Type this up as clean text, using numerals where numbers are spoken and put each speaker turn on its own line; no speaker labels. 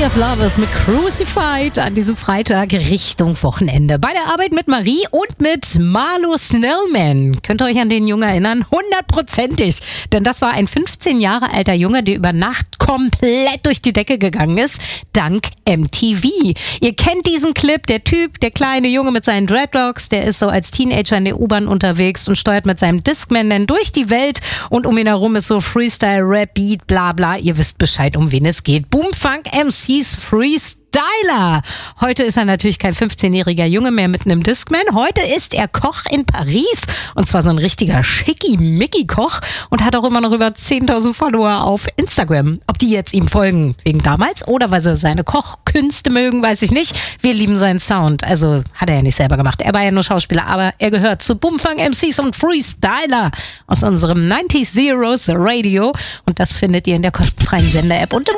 of Lovers mit Crucified an diesem Freitag Richtung Wochenende. Bei der Arbeit mit Marie und mit Marlo Snellman. Könnt ihr euch an den Jungen erinnern? 100%ig. Denn das war ein 15 Jahre alter Junge, der über Nacht komplett durch die Decke gegangen ist. Dank MTV. Ihr kennt diesen Clip. Der Typ, der kleine Junge mit seinen Dreadlocks, der ist so als Teenager in der U-Bahn unterwegs und steuert mit seinem Discman dann durch die Welt. Und um ihn herum ist so Freestyle, Rap, Beat, bla bla. Ihr wisst Bescheid, um wen es geht. Boomfunk MCs Freestyler. Heute ist er natürlich kein 15-jähriger Junge mehr mit einem Discman. Heute ist er Koch in Paris. Und zwar so ein richtiger Schickimicki-Koch. Und hat auch immer noch über 10.000 Follower auf Instagram. Ob die jetzt ihm folgen wegen damals oder weil sie seine Kochkünste mögen, weiß ich nicht. Wir lieben seinen Sound. Also hat er ja nicht selber gemacht. Er war ja nur Schauspieler. Aber er gehört zu Boomfunk MCs und Freestyler aus unserem 90s Zeros Radio. Und das findet ihr in der kostenfreien Sender-App und im